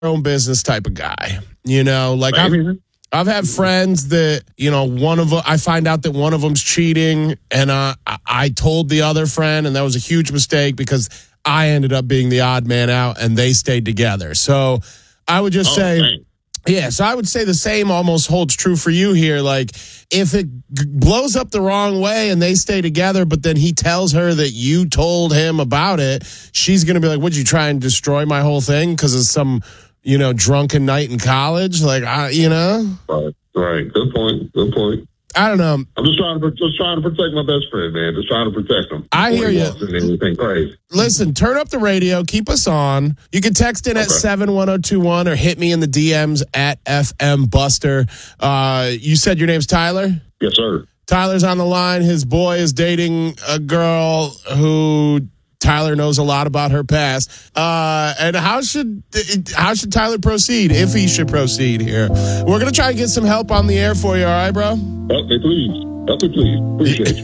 own business type of guy. You know, like I've had friends that, you know, I find out that one of them's cheating, and I told the other friend, and that was a huge mistake because I ended up being the odd man out, and they stayed together. So I would just say, so I would say the same almost holds true for you here. Like, if it blows up the wrong way and they stay together, but then he tells her that you told him about it, she's going to be like, would you try and destroy my whole thing because of some, you know, drunken night in college? Like, you know? Right. Good point. I don't know. I'm just trying to protect my best friend, man. Just trying to protect him. I hear you. Anything crazy. Listen, turn up the radio. Keep us on. You can text in at 71021 or hit me in the DMs at FM Buster. You said your name's Tyler? Yes, sir. Tyler's on the line. His boy is dating a girl who Tyler knows a lot about her past. And how should Tyler proceed, if he should proceed here? We're going to try and get some help on the air for you, all right, bro? Help me, please. Appreciate you.